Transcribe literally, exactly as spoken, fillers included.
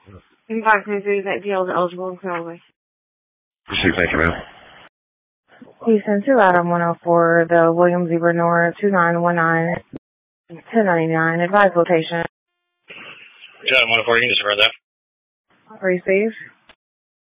Impact me through that deal is eligible in Clearway. Proceed, thank you, ma'am. Houston to Adam one oh four, the William Zebra North two nine one nine, ten ninety-nine, advised location. John one oh four, you can just read that. Receive.